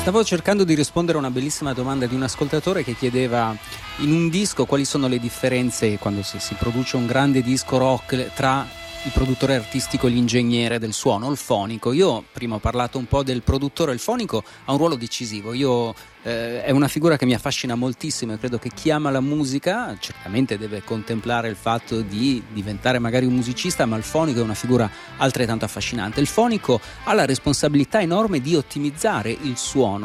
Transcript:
Stavo cercando di rispondere a una bellissima domanda di un ascoltatore che chiedeva in un disco quali sono le differenze quando si produce un grande disco rock tra il produttore artistico e l'ingegnere del suono, il fonico. Io prima ho parlato un po' del produttore, il fonico ha un ruolo decisivo. È una figura che mi affascina moltissimo e credo che chi ama la musica certamente deve contemplare il fatto di diventare magari un musicista, ma il fonico è una figura altrettanto affascinante. Il fonico ha la responsabilità enorme di ottimizzare il suono